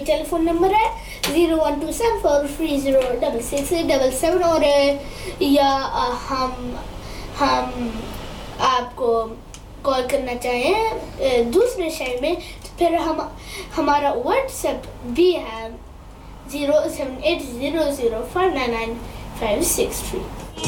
telephone number है 01274306677 और या हम आपको कॉल करना चाहें दूसरे शहर में तो फिर हमारा व्हाट्सएप भी है 07800499563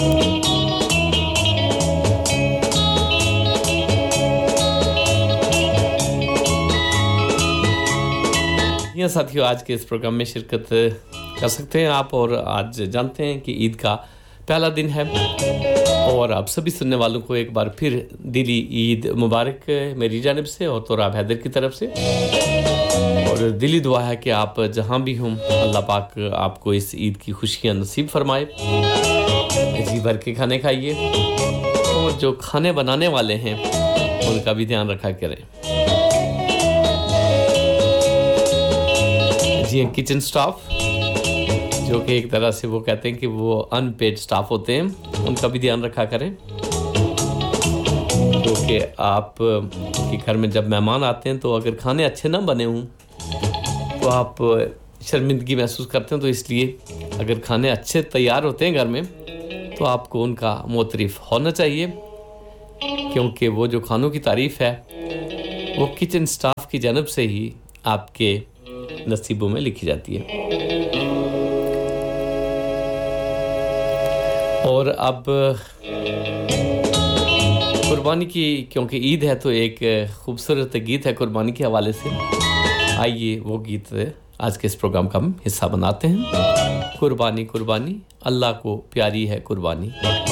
ये साथियों आज के इस प्रोग्राम में शिरकत कर सकते हैं आप और आज जानते हैं कि ईद का पहला दिन है और आप सभी सुनने वालों को एक बार फिर दिली ईद मुबारक मेरी जानिब से और तोराब हैदर की तरफ से और दिली दुआ है कि आप जहां भी हों अल्लाह पाक आपको इस ईद की खुशियां नसीब फरमाए जी भर के खाने खाइए और जो खाने बनाने वाले हैं उनका भी ध्यान रखा करें जी किचन स्टाफ जो कि एक तरह से वो कहते हैं कि वो अनपेड स्टाफ होते हैं उनका भी ध्यान रखा करें क्योंकि आप के घर में जब मेहमान आते हैं तो अगर खाने अच्छे ना बने हों तो आप शर्मिंदगी महसूस करते हैं तो इसलिए अगर खाने अच्छे तैयार होते हैं घर में तो आपको उनका मोतरिफ होना चाहिए क्योंकि वो जो खानों की तारीफ है वो किचन स्टाफ की जानब से ही आपके नसीबों में लिखी जाती है और अब कुर्बानी की क्योंकि ईद है तो एक खूबसूरत गीत है कुर्बानी के हवाले से आइए वो गीत आज के इस प्रोग्राम का हम हिस्सा बनाते हैं कुर्बानी कुर्बानी अल्लाह को प्यारी है कुर्बानी